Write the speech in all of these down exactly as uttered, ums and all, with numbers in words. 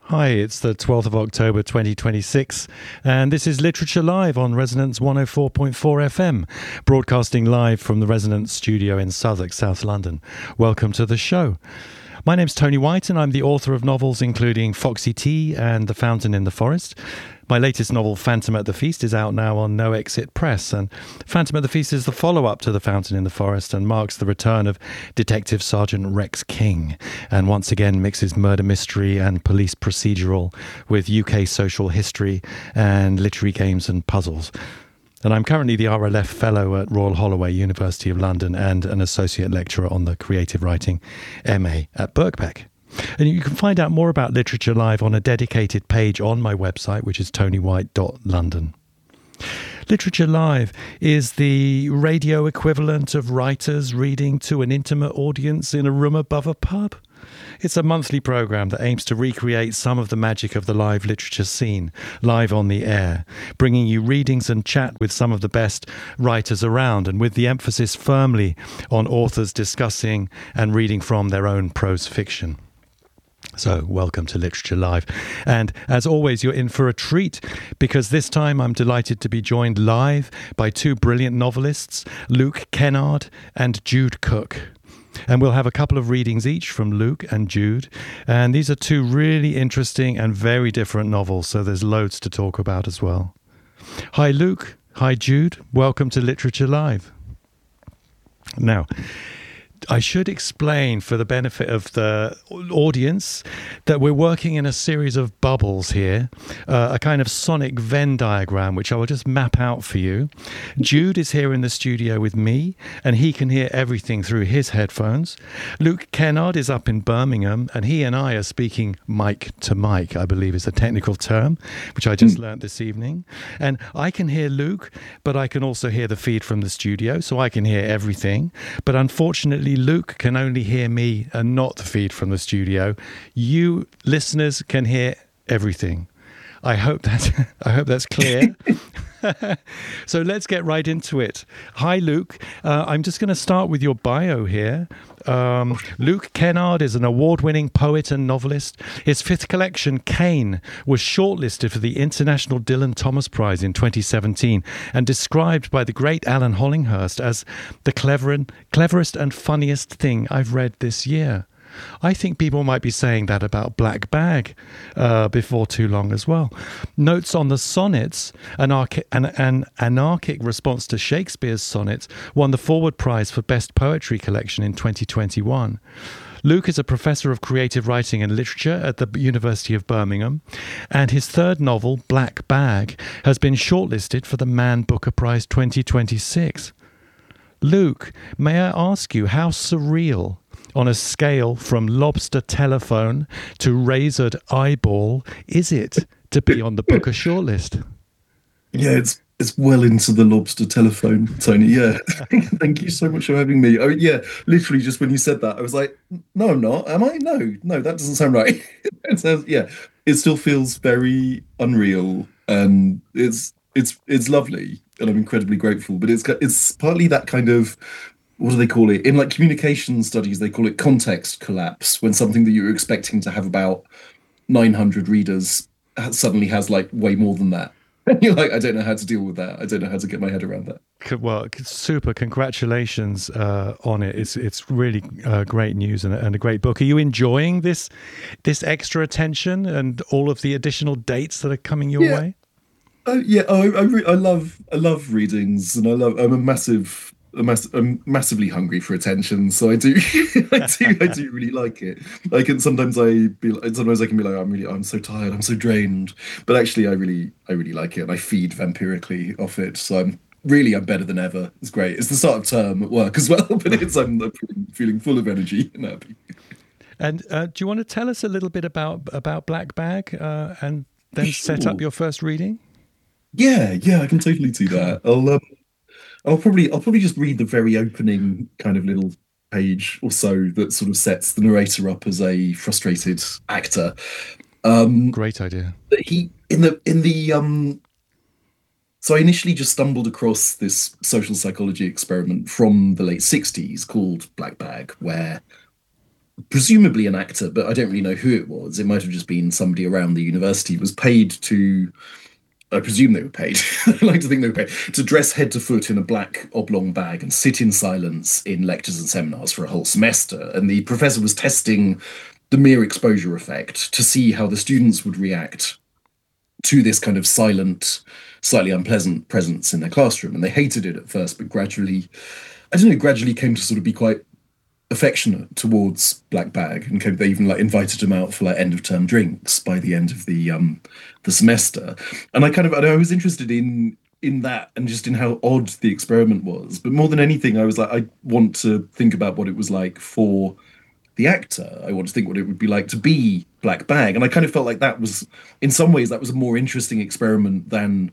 Hi, it's the twelfth of October twenty twenty-six, and this is Literature Live on Resonance one oh four point four F M, broadcasting live from the Resonance studio in Southwark, South London. Welcome to the show. My name's Tony White, and I'm the author of novels including Foxy Tea and The Fountain in the Forest. My latest novel, Phantom at the Feast, is out now on No Exit Press, and Phantom at the Feast is the follow-up to The Fountain in the Forest and marks the return of Detective Sergeant Rex King, and once again mixes murder mystery and police procedural with U K social history and literary games and puzzles. And I'm currently the R L F Fellow at Royal Holloway, University of London, and an Associate Lecturer on the Creative Writing M A at Birkbeck. And you can find out more about Literature Live on a dedicated page on my website, which is tony white dot london. Literature Live is the radio equivalent of writers reading to an intimate audience in a room above a pub. It's a monthly programme that aims to recreate some of the magic of the live literature scene, live on the air, bringing you readings and chat with some of the best writers around, and with the emphasis firmly on authors discussing and reading from their own prose fiction. So, welcome to Literature Live. And as always, you're in for a treat, because this time I'm delighted to be joined live by two brilliant novelists, Luke Kennard and Jude Cook. And we'll have a couple of readings each from Luke and Jude. And these are two really interesting and very different novels, so there's loads to talk about as well. Hi, Luke. Hi, Jude. Welcome to Literature Live. Now, I should explain, for the benefit of the audience, that we're working in a series of bubbles here, uh, a kind of sonic Venn diagram, which I will just map out for you. Jude is here in the studio with me, and he can hear everything through his headphones. Luke Kennard is up in Birmingham, and he and I are speaking mic to mic, I believe is a technical term, which I just learnt this evening. And I can hear Luke, but I can also hear the feed from the studio, so I can hear everything. But unfortunately, Luke can only hear me and not the feed from the studio. You listeners can hear everything. I hope that I hope that's clear. So let's get right into it. Hi, Luke. Uh, I'm just going to start with your bio here. Um, Luke Kennard is an award-winning poet and novelist. His fifth collection, Cain, was shortlisted for the International Dylan Thomas Prize in twenty seventeen and described by the great Alan Hollinghurst as the clever, cleverest and funniest thing I've read this year. I think people might be saying that about Black Bag uh, before too long as well. Notes on the Sonnets, an, arch- an, an anarchic response to Shakespeare's sonnets, won the Forward Prize for Best Poetry Collection in twenty twenty-one. Luke is a professor of creative writing and literature at the University of Birmingham, and his third novel, Black Bag, has been shortlisted for the Man Booker Prize twenty twenty-six. Luke, may I ask you how surreal, on a scale from lobster telephone to razored eyeball, is it to be on the Booker shortlist? Yeah, it's it's well into the lobster telephone, Tony. Yeah, thank you so much for having me. Oh, yeah, literally just when you said that, I was like, no, I'm not. Am I? No, no, that doesn't sound right. It sounds, yeah, it still feels very unreal, and it's it's it's lovely, and I'm incredibly grateful. But it's it's partly that kind of, what do they call it? In like communication studies, they call it context collapse, when something that you're expecting to have about nine hundred readers suddenly has like way more than that. And you're like, I don't know how to deal with that. I don't know how to get my head around that. Well, super congratulations uh, on it. It's it's really uh, great news and a, and a great book. Are you enjoying this this extra attention and all of the additional dates that are coming your yeah. way? Uh, yeah, oh, I, I, re- I love I love readings, and I love I'm a massive I'm, mass- I'm massively hungry for attention, so I do I do I do really like it. I can sometimes I be sometimes I can be like, I'm really I'm so tired, I'm so drained, but actually I really I really like it, and I feed vampirically off it. So I'm really I'm better than ever. It's great. It's the start of term at work as well, but it's I'm, I'm feeling full of energy and happy. And uh, do you want to tell us a little bit about about Black Bag uh, and then Sure. set up your first reading? Yeah, yeah, I can totally do that. I'll um, I'll probably I'll probably just read the very opening kind of little page or so that sort of sets the narrator up as a frustrated actor. Um, Great idea. He in the in the um. So I initially just stumbled across this social psychology experiment from the late sixties called Black Bag, where presumably an actor, but I don't really know who it was. It might have just been somebody around the university, was paid to, I presume they were paid, I like to think they were paid, to dress head to foot in a black oblong bag and sit in silence in lectures and seminars for a whole semester. And the professor was testing the mere exposure effect to see how the students would react to this kind of silent, slightly unpleasant presence in their classroom. And they hated it at first, but gradually, I don't know, gradually came to sort of be quite affectionate towards Black Bag, and came, they even like invited him out for like end of term drinks by the end of the um the semester. And I kind of I was interested in in that and just in how odd the experiment was. But more than anything, I was like, I want to think about what it was like for the actor. I want to think what it would be like to be Black Bag. And I kind of felt like that was, in some ways, that was a more interesting experiment than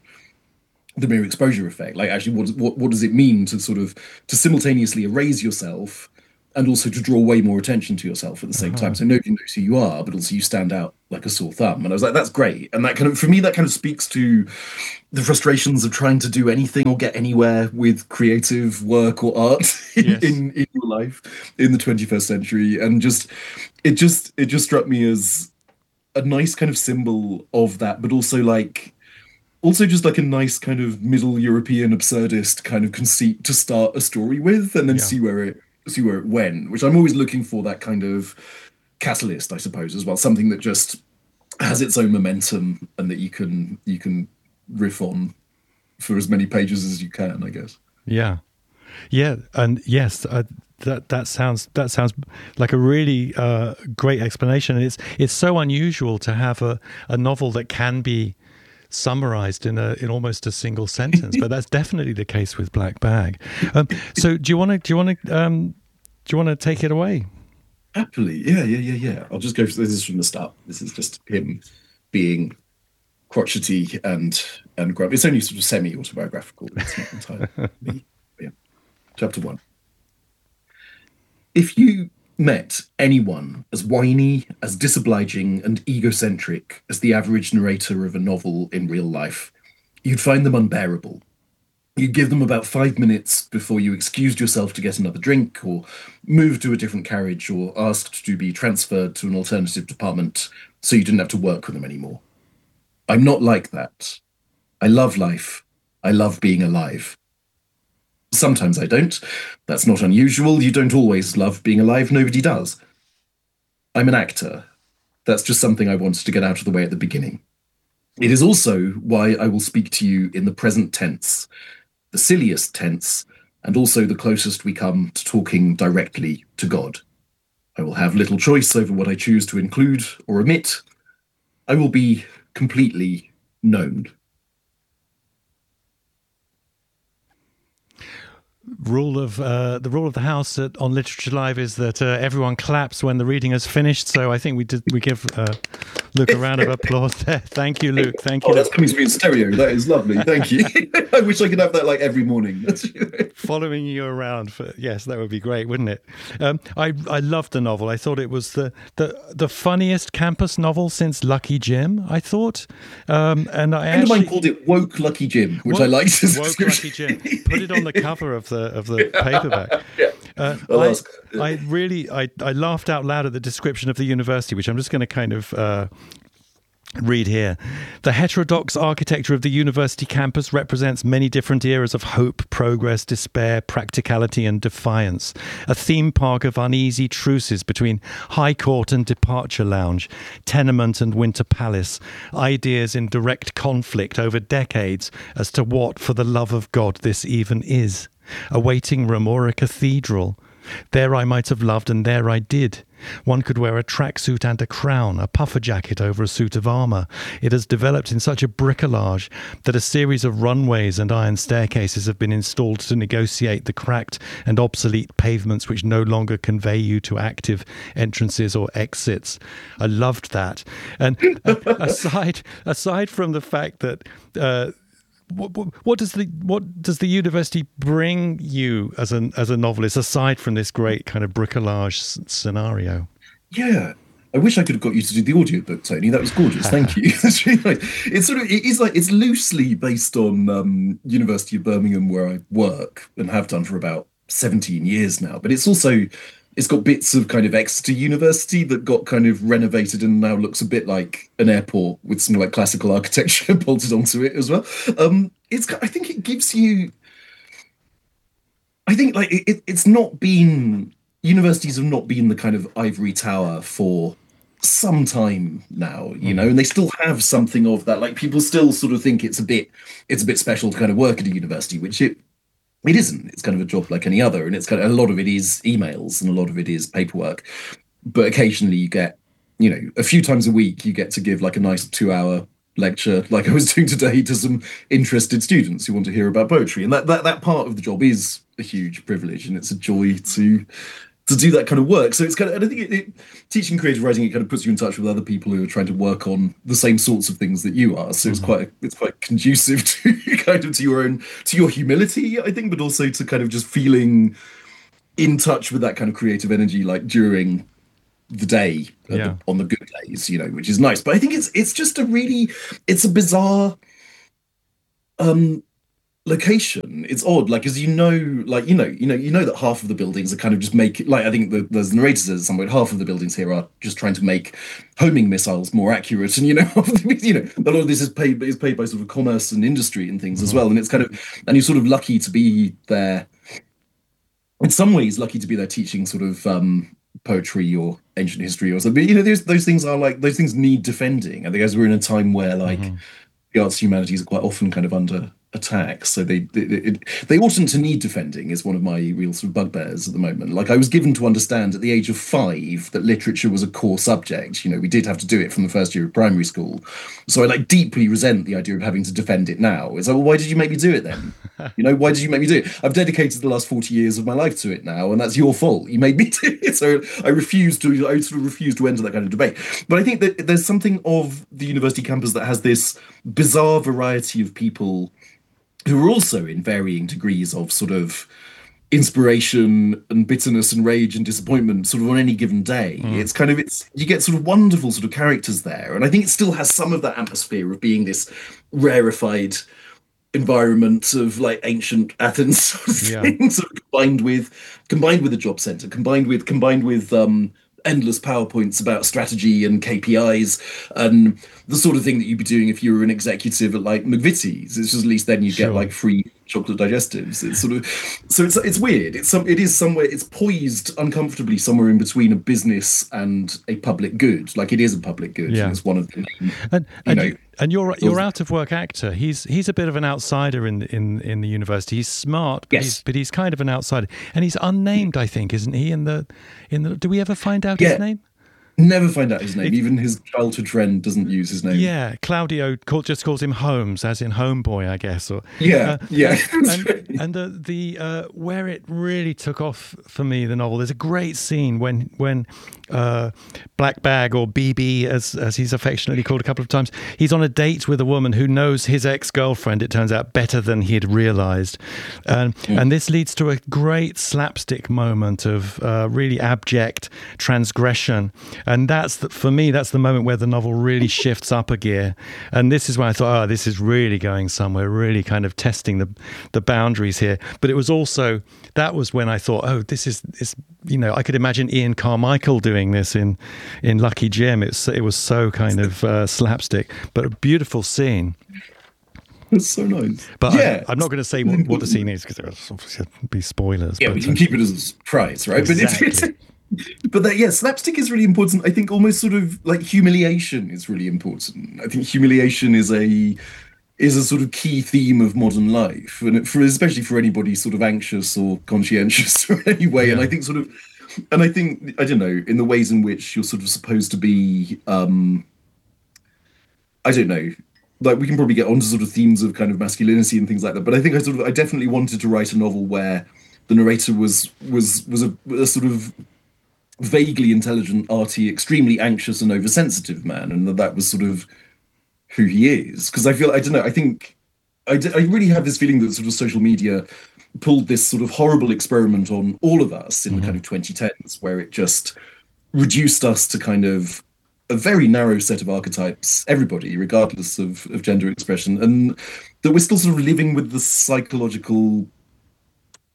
the mere exposure effect. Like, actually, what what what does it mean to sort of to simultaneously erase yourself and also to draw way more attention to yourself at the same uh-huh. time? So nobody knows who you are, but also you stand out like a sore thumb. And I was like, that's great. And that kind of, for me, that kind of speaks to the frustrations of trying to do anything or get anywhere with creative work or art in, yes. in, in your life in the twenty-first century. And just, it just, it just struck me as a nice kind of symbol of that, but also like, also just like a nice kind of middle European absurdist kind of conceit to start a story with, and then yeah. see where it, see where it went, which I'm always looking for, that kind of catalyst, I suppose, as well. Something that just has its own momentum and that you can you can riff on for as many pages as you can, I guess. Yeah, yeah, and yes, uh, that that sounds that sounds like a really uh, great explanation. And it's it's so unusual to have a, a novel that can be summarized in a in almost a single sentence, but that's definitely the case with Black Bag. Um, so do you want to do you want to um, do you want to take it away? Happily, yeah, yeah, yeah, yeah. I'll just go. This is from the start. This is just him being crotchety and and grumpy. It's only sort of semi autobiographical. It's not entirely me. Yeah. Chapter one. If you met anyone as whiny, as disobliging and egocentric as the average narrator of a novel in real life, you'd find them unbearable. You'd give them about five minutes before you excused yourself to get another drink or moved to a different carriage or asked to be transferred to an alternative department so you didn't have to work with them anymore. I'm not like that. I love life. I love being alive. Sometimes I don't. That's not unusual. You don't always love being alive. Nobody does. I'm an actor. That's just something I wanted to get out of the way at the beginning. It is also why I will speak to you in the present tense, the silliest tense, and also the closest we come to talking directly to God. I will have little choice over what I choose to include or omit. I will be completely known. Rule of uh, the rule of the house at, on Literature Live is that uh, everyone claps when the reading has finished. So I think we did we give uh, Luke a round of applause there. Thank you, Luke. Thank you. Oh, that's coming to me in stereo. That is lovely. Thank you. I wish I could have that like every morning. Following you around for yes, that would be great, wouldn't it? Um, I I loved the novel. I thought it was the the, the funniest campus novel since Lucky Jim. I thought, um, and I a friend actually, of mine called it Woke Lucky Jim, which woke, I liked. Woke Lucky Jim. Put it on the cover of the of the paperback. Yeah. Uh, I, I really I, I laughed out loud at the description of the university, which I'm just going to kind of uh, read here. The heterodox architecture of the university campus represents many different eras of hope, progress, despair, practicality, and defiance. A theme park of uneasy truces between High Court and Departure Lounge, tenement and Winter Palace, ideas in direct conflict over decades as to what, for the love of God, this even is. A waiting room or a cathedral. There I might have loved, and there I did. One could wear a tracksuit and a crown, a puffer jacket over a suit of armour. It has developed in such a bricolage that a series of runways and iron staircases have been installed to negotiate the cracked and obsolete pavements which no longer convey you to active entrances or exits. I loved that. And uh, aside aside from the fact that uh, What, what, what does the what does the university bring you as an as a novelist aside from this great kind of bricolage s- scenario? Yeah, I wish I could have got you to do the audiobook, Tony. That was gorgeous. Thank you. That's really nice. It's sort of it is like it's loosely based on um, University of Birmingham, where I work and have done for about seventeen years now. But it's also it's got bits of kind of Exeter University that got kind of renovated and now looks a bit like an airport with some like classical architecture bolted onto it as well. Um, it's I think it gives you. I think like it, it's not been universities have not been the kind of ivory tower for some time now, you know, and they still have something of that. Like people still sort of think it's a bit it's a bit special to kind of work at a university, which it it isn't. It's kind of a job like any other, and it's kind of a lot of it is emails and a lot of it is paperwork. But occasionally you get, you know, a few times a week you get to give like a nice two hour lecture like I was doing today to some interested students who want to hear about poetry. And that that, that part of the job is a huge privilege, and it's a joy to to do that kind of work. So it's kind of, and I think it, it, teaching creative writing, it kind of puts you in touch with other people who are trying to work on the same sorts of things that you are. So mm-hmm. it's quite it's quite conducive to kind of to your own to your humility, I think, but also to kind of just feeling in touch with that kind of creative energy, like during the day, yeah. the, on the good days, you know, which is nice. But I think it's it's just a really it's a bizarre um location. It's odd, like, as you know, like you know, you know, you know that half of the buildings are kind of just make like I think the, the narrator says at some point, half of the buildings here are just trying to make homing missiles more accurate, and you know, you know, a lot of this is paid is paid by sort of commerce and industry and things as well. And it's kind of, and you're sort of lucky to be there. In some ways, lucky to be there teaching sort of um, poetry or ancient history or something. But you know, those those things are like those things need defending. I think as we're in a time where like mm-hmm. the arts and humanities are quite often kind of under attack, so they they, it, they oughtn't to need defending is one of my real sort of bugbears at the moment. Like I was given to understand at the age of five that literature was a core subject. You know, we did have to do it from the first year of primary school, so I like deeply resent the idea of having to defend it now. It's like, well, why did you make me do it then? You know, why did you make me do it? I've dedicated the last forty years of my life to it now, and that's your fault. You made me do it, so I refuse to. I sort of refuse to enter that kind of debate. But I think that there's something of the university campus that has this bizarre variety of people who are also in varying degrees of sort of inspiration and bitterness and rage and disappointment sort of on any given day. Mm. It's kind of, it's, you get sort of wonderful sort of characters there. And I think it still has some of that atmosphere of being this rarefied environment of like ancient Athens sort of yeah. thing, sort of combined with, combined with a job center, combined with, combined with, um, endless PowerPoints about strategy and K P Is and the sort of thing that you'd be doing if you were an executive at like McVitie's. It's just at least then you sure. get like free chocolate digestives. It's sort of so it's it's weird. It's some it is somewhere it's poised uncomfortably somewhere in between a business and a public good. Like it is a public good. Yeah. And it's one of the main, and, you and know. You, and you're you're out of work actor. He's he's a bit of an outsider in the, in in the university. He's smart, but, yes. he's, but he's kind of an outsider, and he's unnamed, I think, isn't he? In the in the do we ever find out yeah. his name? Never find out his name. It, Even his childhood friend doesn't use his name. Yeah, Claudio call, just calls him Holmes, as in homeboy, I guess. Or yeah, uh, yeah. And, and, and the the uh, where it really took off for me, the novel. There's a great scene when when uh, Black Bag, or B B, as as he's affectionately called a couple of times, he's on a date with a woman who knows his ex-girlfriend, it turns out, better than he had realised, and mm. and this leads to a great slapstick moment of uh, really abject transgression. And that's the, for me, that's the moment where the novel really shifts up a gear. And this is when I thought, oh, this is really going somewhere, really kind of testing the the boundaries here. But it was also, that was when I thought, oh, this is, this, you know, I could imagine Ian Carmichael doing this in, in Lucky Jim. It's, it was so kind of uh, slapstick, but a beautiful scene. It's so nice. But yeah, I, I'm not going to say what, what the scene is because there will obviously be spoilers. Yeah, but, we can uh, keep it as a surprise, right? Exactly. But it's, but that, yeah, slapstick is really important. I think almost sort of like humiliation is really important. I think humiliation is a is a sort of key theme of modern life, and for especially for anybody sort of anxious or conscientious or anyway. Yeah. And I think sort of, and I think I don't know, in the ways in which you're sort of supposed to be, um, I don't know. Like we can probably get onto sort of themes of kind of masculinity and things like that. But I think I sort of I definitely wanted to write a novel where the narrator was was was a, a sort of vaguely intelligent, arty, extremely anxious and oversensitive man, and that that was sort of who he is. Because I feel, I don't know, I think, I, d- I really have this feeling that sort of social media pulled this sort of horrible experiment on all of us in mm-hmm. the kind of twenty tens, where it just reduced us to kind of a very narrow set of archetypes, everybody, regardless of, of gender expression, and that we're still sort of living with the psychological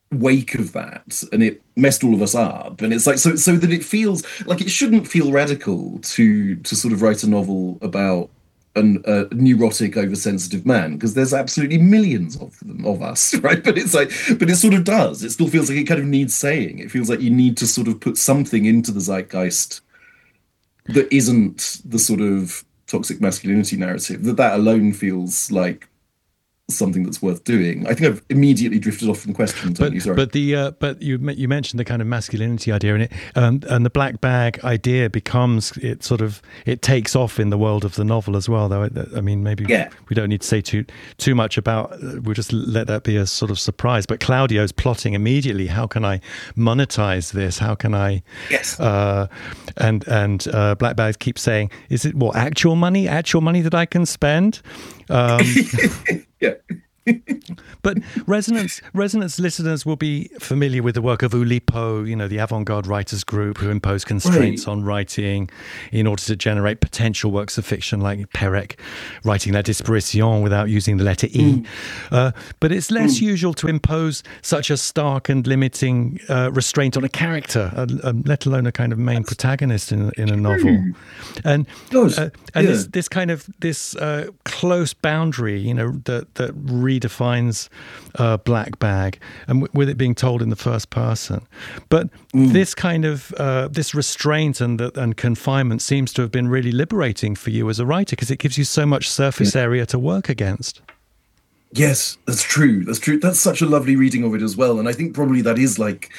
wake of that, and it messed all of us up. And it's like so so that it feels like it shouldn't feel radical to to sort of write a novel about an, a neurotic, oversensitive man, because there's absolutely millions of them of us, right? But it's like, but it sort of does. It still feels like it kind of needs saying. It feels like you need to sort of put something into the zeitgeist that isn't the sort of toxic masculinity narrative. That that alone feels like something that's worth doing. I think I've immediately drifted off from the question. But, you, sorry. but the uh, but you you mentioned the kind of masculinity idea in it, um, and the black bag idea becomes it sort of it takes off in the world of the novel as well. Though I mean, maybe yeah. we don't need to say too too much about. Uh, we'll just let that be a sort of surprise. But Claudio's plotting immediately. How can I monetize this? How can I? Yes. Uh, and and uh, black bags keep saying, "Is it what actual money? Actual money that I can spend?" Um, yeah. But Resonance Resonance listeners will be familiar with the work of Oulipo, you know, the avant-garde writers group who impose constraints right. on writing in order to generate potential works of fiction, like Perec writing La Disparition without using the letter E. Mm. Uh, but it's less mm. usual to impose such a stark and limiting uh, restraint on a character, uh, uh, let alone a kind of main protagonist in, in a novel. And uh, and yeah. this, this kind of this uh, close boundary, you know, that that redefines uh, black bag, and w- with it being told in the first person. But mm. this kind of uh, this restraint and and confinement seems to have been really liberating for you as a writer, because it gives you so much surface yeah. area to work against. Yes, that's true. That's true. That's such a lovely reading of it as well. And I think probably that is like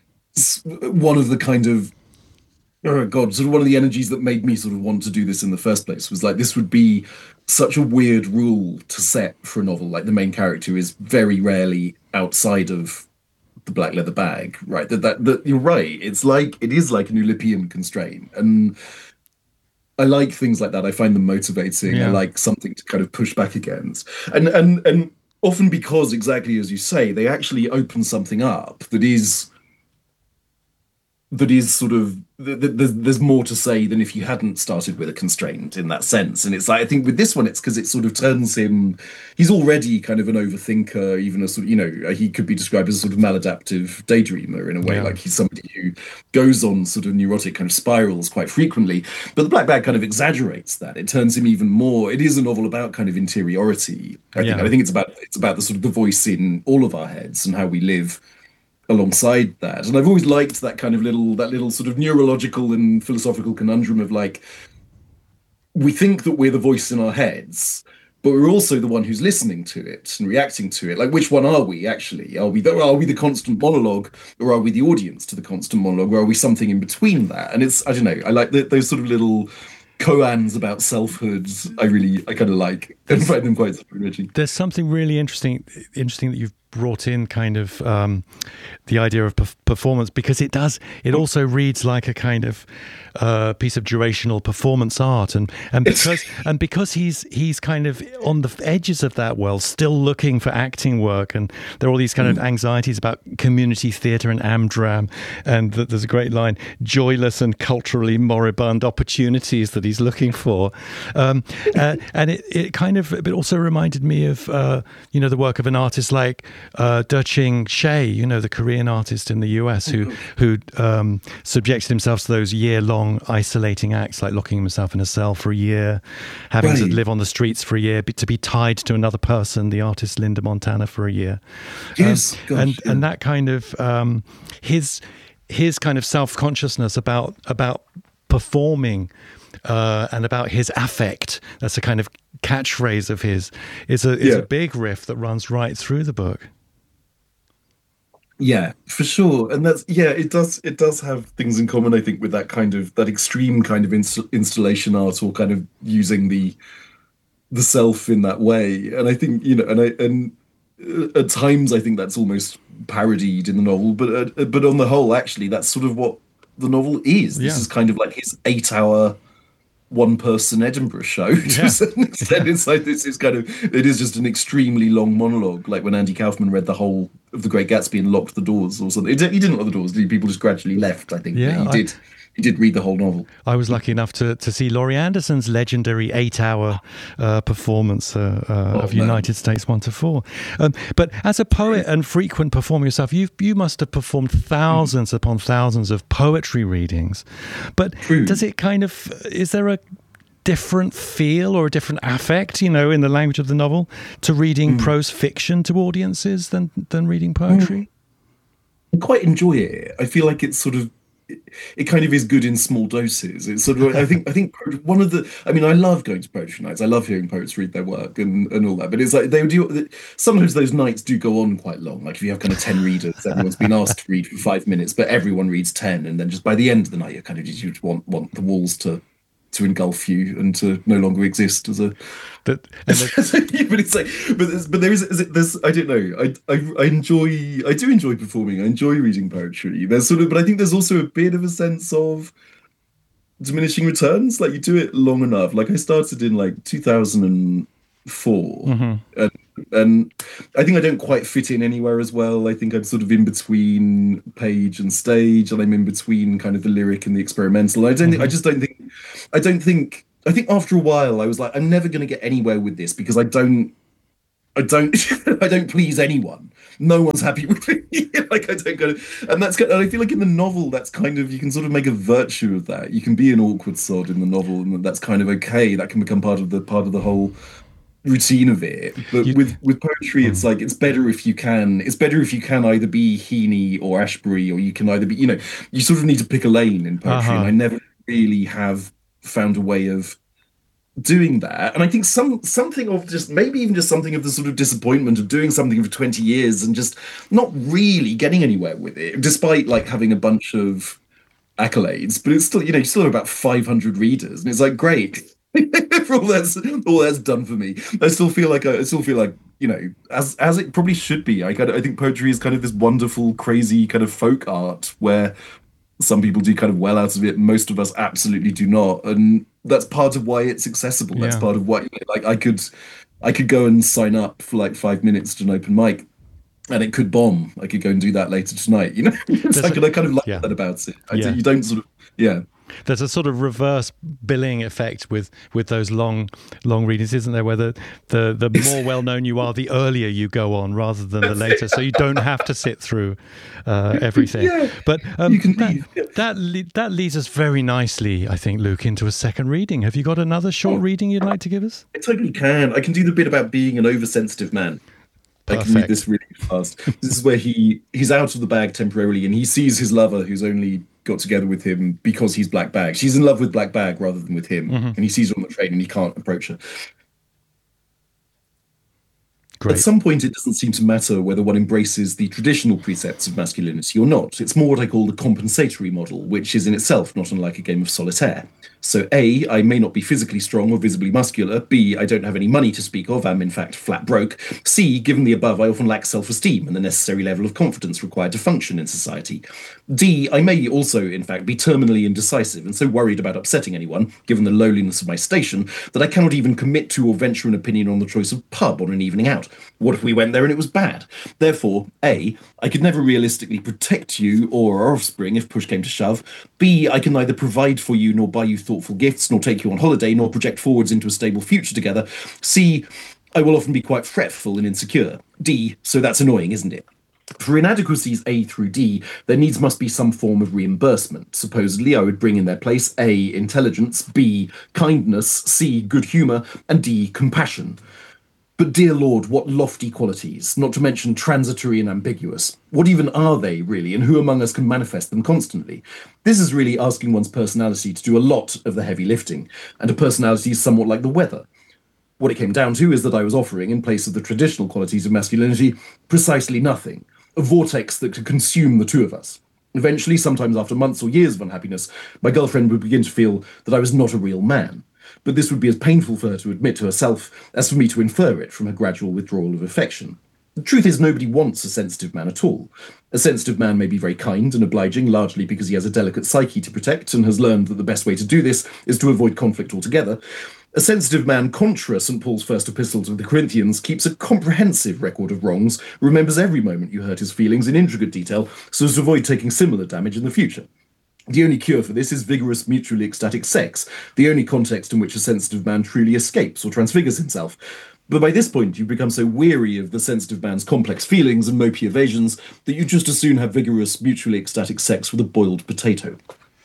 one of the kind of oh God, sort of one of the energies that made me sort of want to do this in the first place was like, this would be such a weird rule to set for a novel. Like the main character is very rarely outside of the black leather bag, right? That, that, that you're right. It's like, it is like an Oulipian constraint. And I like things like that. I find them motivating. Yeah. I like something to kind of push back against. And, and, and often because, exactly as you say, they actually open something up that is, that is sort of, there's, there's more to say than if you hadn't started with a constraint in that sense. And it's like, I think with this one, it's because it sort of turns him, he's already kind of an overthinker, even a sort of, you know, he could be described as a sort of maladaptive daydreamer in a way, yeah. like he's somebody who goes on sort of neurotic kind of spirals quite frequently. But the black bag kind of exaggerates that. It turns him even more, it is a novel about kind of interiority. I yeah. think, I think it's about, it's about the sort of the voice in all of our heads and how we live alongside that. And I've always liked that kind of little that little sort of neurological and philosophical conundrum of like, we think that we're the voice in our heads, but we're also the one who's listening to it and reacting to it. Like, which one are we actually? Are we the, are we the constant monologue, or are we the audience to the constant monologue, or are we something in between that? And it's, I don't know, I like the, those sort of little koans about selfhood. I really, I kind of like and find them quite enriching. There's something really interesting, interesting that you've brought in, kind of um, the idea of perf- performance, because it does. It also reads like a kind of uh, piece of durational performance art, and and because and because he's he's kind of on the edges of that world, still looking for acting work, and there are all these kind of anxieties about community theatre and Amdram, and that there's a great line: joyless and culturally moribund opportunities that he's looking for, um, uh, and it, it kind of it also reminded me of uh, you know the work of an artist like Uh, Derching Shea, you know, the Korean artist in the U S who who um, subjected himself to those year-long isolating acts, like locking himself in a cell for a year, having right. to live on the streets for a year, be, to be tied to another person, the artist Linda Montana, for a year. Yes, um, gosh, and yeah. and that kind of um, his his kind of self-consciousness about about performing. Uh, and about his affect, that's a kind of catchphrase of his, is a is yeah. a big riff that runs right through the book. Yeah, for sure. And that's, yeah, it does it does have things in common, I think, with that kind of, that extreme kind of inst- installation art, or kind of using the the self in that way. And I think, you know, and I and at times I think that's almost parodied in the novel, but uh, but on the whole, actually, that's sort of what the novel is. This yeah. is kind of like his eight-hour one-person Edinburgh show. To yeah. a certain extent, it's like this is kind of, it is just an extremely long monologue, like when Andy Kaufman read the whole of The Great Gatsby and locked the doors or something. He didn't lock the doors. People just gradually left, I think. Yeah, but he I, did. did read the whole novel. I was lucky enough to, to see Laurie Anderson's legendary eight-hour uh, performance uh, uh, Oh, of man. United States one to four. Um, but as a poet and frequent performer yourself, you you must have performed thousands upon thousands of poetry readings. But True. does it kind of, is there a different feel or a different affect, you know, in the language of the novel, to reading prose fiction to audiences than than reading poetry? I quite enjoy it. I feel like it's sort of, it, it kind of is good in small doses. It's sort of, I think, I think one of the, I mean, I love going to poetry nights. I love hearing poets read their work and, and all that. But it's like they do, sometimes those nights do go on quite long. Like if you have kind of ten readers, everyone's been asked to read for five minutes, but everyone reads ten. And then just by the end of the night, you kind of just you want, want the walls to, to engulf you and to no longer exist as a. But, and the, but it's like, but there's, but there is, is it, there's, I don't know. I, I, I enjoy, I do enjoy performing. I enjoy reading poetry. There's sort of, but I think there's also a bit of a sense of diminishing returns. Like you do it long enough. Like I started in like two thousand four, Mhm. and and I think I don't quite fit in anywhere as well. I think I'm sort of in between page and stage, and I'm in between kind of the lyric and the experimental. I don't think, I just don't think, I don't think. I think after a while, I was like, I'm never going to get anywhere with this because I don't, I don't, I don't please anyone. No one's happy with me. Like I don't go, and that's kind of, and I feel like in the novel, that's kind of, you can sort of make a virtue of that. You can be an awkward sod in the novel, and that's kind of okay. That can become part of the part of the whole routine of it. But You- with with poetry, it's like it's better if you can. It's better if you can either be Heaney or Ashbery, or you can either be, you know, you sort of need to pick a lane in poetry. Uh-huh. And I never really have found a way of doing that. And I think some something of just maybe even just something of the sort of disappointment of doing something for twenty years and just not really getting anywhere with it, despite like having a bunch of accolades. But it's still, you know, you still have about five hundred readers, and it's like great. For all that's all that's done for me, I still feel like I, I still feel like, you know, as as it probably should be. I kind of, I think poetry is kind of this wonderful, crazy kind of folk art where some people do kind of well out of it. Most of us absolutely do not, and that's part of why it's accessible. That's Yeah. part of why, you know, like I could, I could go and sign up for like five minutes to an open mic, and it could bomb. I could go and do that later tonight. You know, it's like, a- and I kind of like yeah. that about it. I, Yeah. You don't sort of, yeah. There's a sort of reverse billing effect with, with those long long readings, isn't there? Where the, the, the more well known you are, the earlier you go on rather than the later, so you don't have to sit through uh, everything. Yeah, but um, you can that leave, yeah. that, le- that leads us very nicely, I think, Luke, into a second reading. Have you got another short Oh. reading you'd like to give us? I totally can. I can do the bit about being an oversensitive man. I can Perfect. read this really fast. This is where he he's out of the bag temporarily, and he sees his lover, who's only got together with him because he's Black Bag. She's in love with Black Bag rather than with him, and he sees her on the train, and he can't approach her. Great. At some point, it doesn't seem to matter whether one embraces the traditional precepts of masculinity or not. It's more what I call the compensatory model, which is in itself not unlike a game of solitaire. So A, I may not be physically strong or visibly muscular. B, I don't have any money to speak of. I'm in fact flat broke. C, given the above, I often lack self-esteem and the necessary level of confidence required to function in society. D, I may also, in fact, be terminally indecisive and so worried about upsetting anyone, given the lowliness of my station, that I cannot even commit to or venture an opinion on the choice of pub on an evening out. What if we went there and it was bad? Therefore, A, I could never realistically protect you or our offspring if push came to shove. B, I can neither provide for you nor buy you thoughtful gifts, nor take you on holiday, nor project forwards into a stable future together. C, I will often be quite fretful and insecure. D, so that's annoying, isn't it? For inadequacies A through D, there needs must be some form of reimbursement. Supposedly, I would bring in their place A, intelligence, B, kindness, C, good humour, and D, compassion. But dear Lord, what lofty qualities, not to mention transitory and ambiguous. What even are they, really, and who among us can manifest them constantly? This is really asking one's personality to do a lot of the heavy lifting, and a personality is somewhat like the weather. What it came down to is that I was offering, in place of the traditional qualities of masculinity, precisely nothing. A vortex that could consume the two of us. Eventually, sometimes after months or years of unhappiness, my girlfriend would begin to feel that I was not a real man. But this would be as painful for her to admit to herself as for me to infer it from her gradual withdrawal of affection. The truth is, nobody wants a sensitive man at all. A sensitive man may be very kind and obliging, largely because he has a delicate psyche to protect and has learned that the best way to do this is to avoid conflict altogether. A sensitive man, contra Saint Paul's first epistle to the Corinthians, keeps a comprehensive record of wrongs, remembers every moment you hurt his feelings in intricate detail, so as to avoid taking similar damage in the future. The only cure for this is vigorous, mutually ecstatic sex, the only context in which a sensitive man truly escapes or transfigures himself. But by this point, you become so weary of the sensitive man's complex feelings and mopey evasions that you just as soon have vigorous, mutually ecstatic sex with a boiled potato.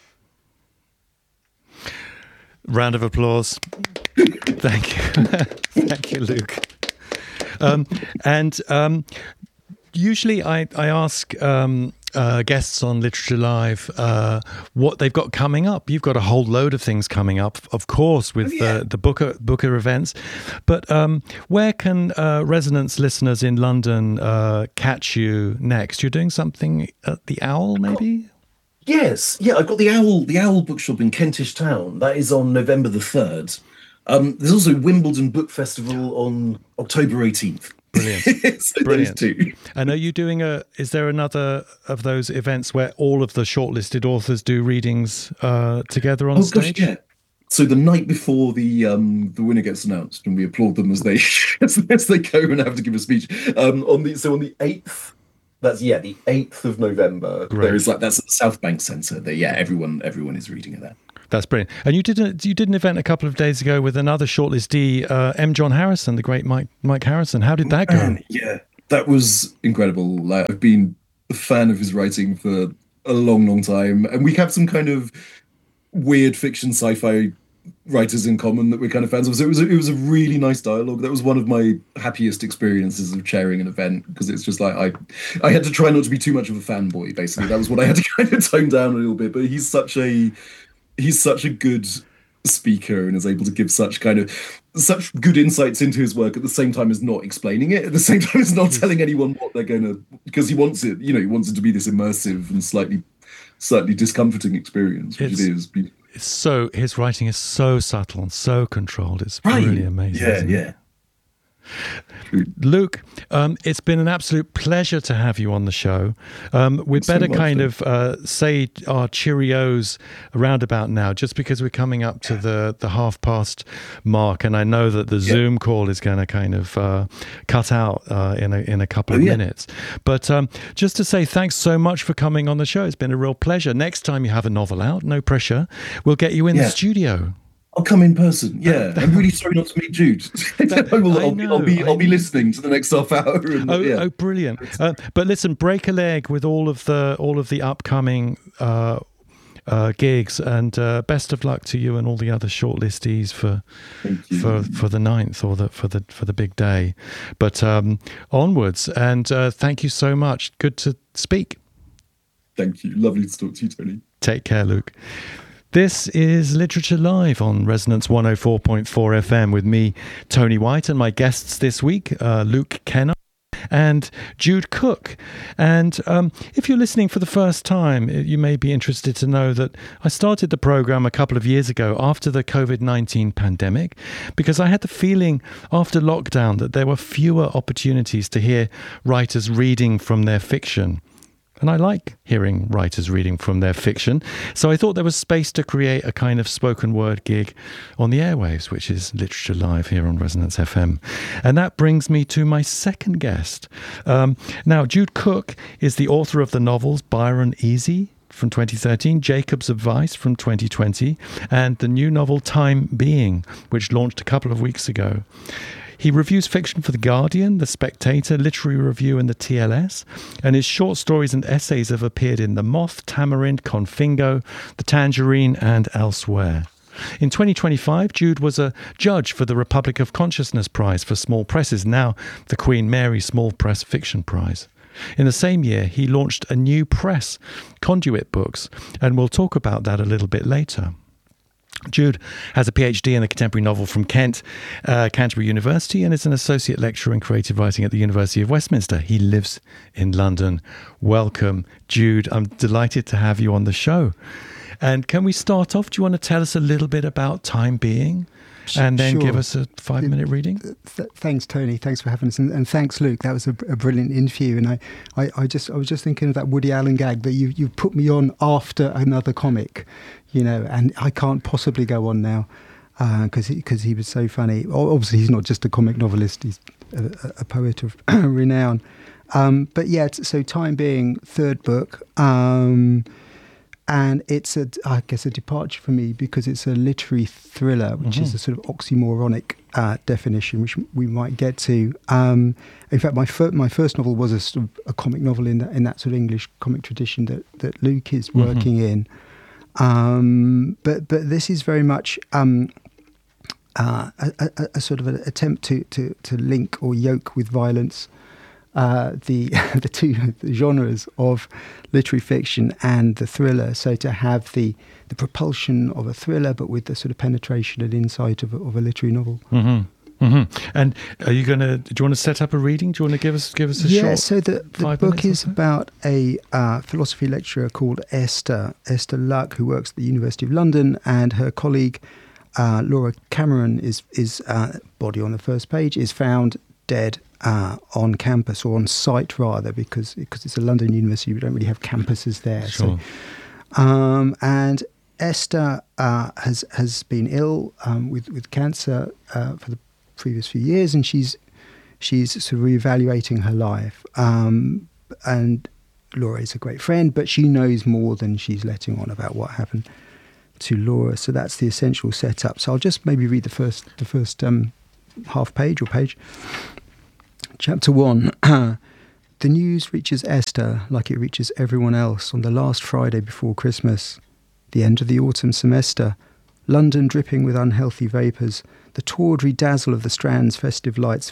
Round of applause. Thank you. Thank you, Luke. Um, and um, usually I, I ask um, uh, guests on Literature Live uh, what they've got coming up. You've got a whole load of things coming up, of course, with oh, yeah. uh, the Booker, Booker events. But um, where can uh, Resonance listeners in London uh, catch you next? You're doing something at the Owl, maybe? Yes, yeah, I've got the Owl, the Owl Bookshop in Kentish Town. That is on November the third. Um, there's also Wimbledon Book Festival on October eighteenth. Brilliant. So Brilliant. Those two. And are you doing a, is there another of those events where all of the shortlisted authors do readings uh, together on oh, stage? Gosh, yeah. So the night before the um, the winner gets announced, and we applaud them as they as, as they go and have to give a speech. Um, on the so on the eighth, that's yeah, the eighth of November. Great. There is like that's at the South Bank Centre. That yeah, everyone everyone is reading it there. That's brilliant. And you did a, you did an event a couple of days ago with another shortlistee, uh, M. John Harrison, the great Mike Mike Harrison. How did that go? Man, yeah, that was incredible. Like, I've been a fan of his writing for a long, long time, and we have some kind of weird fiction sci-fi writers in common that we're kind of fans of. So it was a, it was a really nice dialogue. That was one of my happiest experiences of chairing an event, because it's just like I I had to try not to be too much of a fanboy. Basically, that was what I had to kind of tone down a little bit. But he's such a he's such a good speaker and is able to give such kind of such good insights into his work at the same time as not explaining it, at the same time as not telling anyone what they're going to, because he wants it, you know, he wants it to be this immersive and slightly slightly discomforting experience, which it's, it is. It's so, his writing is so subtle and so controlled. It's right. really amazing. Yeah, yeah. Luke, um, it's been an absolute pleasure to have you on the show. Um, we'd better so kind of uh, say our cheerios around about now, just because we're coming up to the, the half past mark, and I know that the yeah. Zoom call is going to kind of uh, cut out uh, in a in a couple oh, of yeah. minutes. But um, just to say thanks so much for coming on the show. It's been a real pleasure. Next time you have a novel out, no pressure, we'll get you in yeah. the studio. I'll come in person. Yeah, I'm really sorry not to meet Jude. That, I will, I I'll, know, be, I'll be, I I'll be listening to the next half hour. And, oh, yeah. oh, brilliant! Uh, but listen, break a leg with all of the all of the upcoming uh, uh, gigs, and uh, best of luck to you and all the other shortlistees for for for the ninth or the for the for the big day. But um, onwards, and uh, thank you so much. Good to speak. Thank you. Lovely to talk to you, Tony. Take care, Luke. This is Literature Live on Resonance one oh four point four F M with me, Tony White, and my guests this week, uh, Luke Kenner and Jude Cook. And um, if you're listening for the first time, you may be interested to know that I started the program a couple of years ago after the covid nineteen pandemic, because I had the feeling after lockdown that there were fewer opportunities to hear writers reading from their fiction. And I like hearing writers reading from their fiction. So I thought there was space to create a kind of spoken word gig on the airwaves, which is Literature Live here on Resonance F M. And that brings me to my second guest. Um, now, Jude Cook is the author of the novels Byron Easy from twenty thirteen, Jacob's Advice from twenty twenty, and the new novel Time Being, which launched a couple of weeks ago. He reviews fiction for The Guardian, The Spectator, Literary Review and the T L S, and his short stories and essays have appeared in The Moth, Tamarind, Confingo, The Tangerine and elsewhere. In twenty twenty-five, Jude was a judge for the Republic of Consciousness Prize for Small Presses, now the Queen Mary Small Press Fiction Prize. In the same year, he launched a new press, Conduit Books, and we'll talk about that a little bit later. Jude has a PhD in the contemporary novel from Kent, uh, Canterbury University, and is an associate lecturer in creative writing at the University of Westminster. He lives in London. Welcome, Jude. I'm delighted to have you on the show. And can we start off? Do you want to tell us a little bit about Time Being? And then sure. give us a five-minute reading. Th- thanks, Tony. Thanks for having us, and, and thanks, Luke. That was a, a brilliant interview. And I, I, I just, I was just thinking of that Woody Allen gag that you, you put me on after another comic, you know, and I can't possibly go on now because uh, because he, he was so funny. Obviously, he's not just a comic novelist; he's a, a poet of renown. Um, but yeah, so Time Being, third book. Um, and it's a, I guess, a departure for me because it's a literary thriller, which mm-hmm. is a sort of oxymoronic uh, definition, which we might get to. Um, in fact, my fir- my first novel was a sort of a comic novel in that in that sort of English comic tradition that that Luke is working mm-hmm. in. Um, but but this is very much um, uh, a, a, a sort of an attempt to to to link or yoke with violence Uh, the the two genres of literary fiction and the thriller. So to have the the propulsion of a thriller, but with the sort of penetration and insight of a, of a literary novel. Mm-hmm. Mm-hmm. And are you going to? Do you want to set up a reading? Do you want to give us give us a yeah, short? Yeah. So the, the book is so? about a uh, philosophy lecturer called Esther Esther Luck, who works at the University of London, and her colleague uh, Laura Cameron is is uh, body on the first page is found dead uh, on campus, or on site rather, because because it's a London university, we don't really have campuses there. Sure. So, um, and Esther uh, has has been ill um, with with cancer uh, for the previous few years, and she's she's sort of reevaluating her life. Um, and Laura is a great friend, but she knows more than she's letting on about what happened to Laura. So that's the essential setup. So I'll just maybe read the first the first um, half page or page. Chapter one. The news reaches Esther like it reaches everyone else on the last Friday before Christmas. The end of the autumn semester. London dripping with unhealthy vapours. The tawdry dazzle of the Strand's festive lights